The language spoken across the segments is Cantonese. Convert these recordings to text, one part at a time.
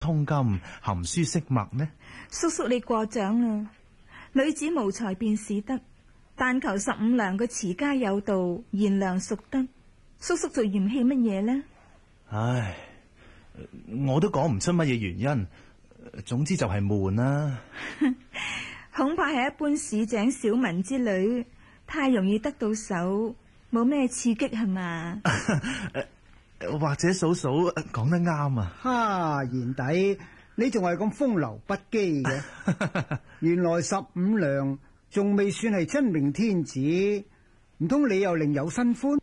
通金，含書識墨呢？ 叔叔你過獎啦，女子無才便是德，但求15兩個持家有道，賢良淑德。叔叔就嫌棄乜嘢呢？ 唉，我都講唔出乜嘢原因，總之就係悶啦。 恐怕係一般市井小民之女，太容易得到手，冇咩刺激係嘛？ 或者嫂嫂講得啱啊！ 哈，賢弟，你仲係咁風流不羈嘅。原來15兩仲未算係真命天子，唔通你又另有新歡？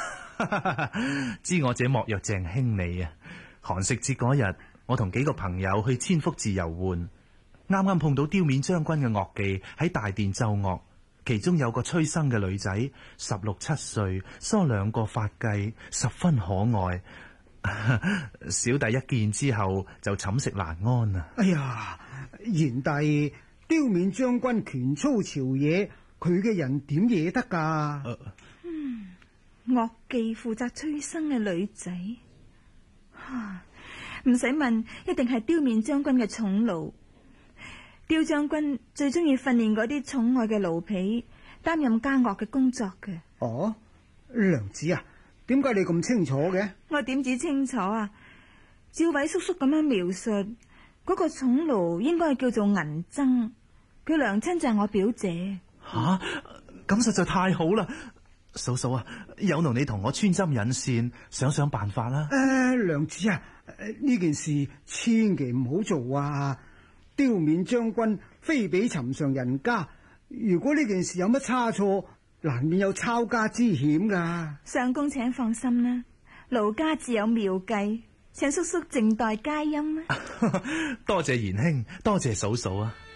知我者莫若鄭兄你啊！寒食節嗰日，我同幾個朋友去千福寺遊玩，啱啱碰到梟面將軍嘅樂伎喺大殿奏樂，其中有個催生嘅女仔，16、17歲，梳2個髮髻，十分可愛。小弟一見之後就寢食難安啊！ 哎呀，賢弟，梟面將軍權操朝野，佢嘅人點惹得噶？ 樂伎負責催生嘅女仔，唔使問，一定係梟面將軍嘅寵奴。刁將軍最中意訓練嗰啲寵愛嘅奴婢擔任家樂嘅工作嘅。 哦，娘子啊，點解你咁清楚嘅？ 我點止清楚啊？照偉叔叔咁樣描述，嗰個寵奴應該係叫做銀僧，佢娘親就係我表姐。 吓，咁實在太好啦！嫂嫂啊，有勞你同我穿針引線，想辦法啦。 娘子啊，呢件事千祈唔好做啊！梟面將軍非比尋常人家，如果呢件事有乜差錯，難免有抄家之險噶。 相公請放心啦，奴家自有妙計，請叔叔靜待佳音啦。 多謝賢兄，多謝嫂嫂啊！